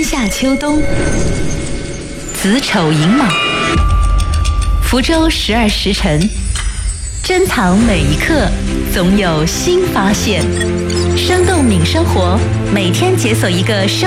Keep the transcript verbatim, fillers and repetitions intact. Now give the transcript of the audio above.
春夏秋冬，子丑寅卯，福州十二时辰，珍藏每一刻，总有新发现。生动敏生活，每天解锁一个生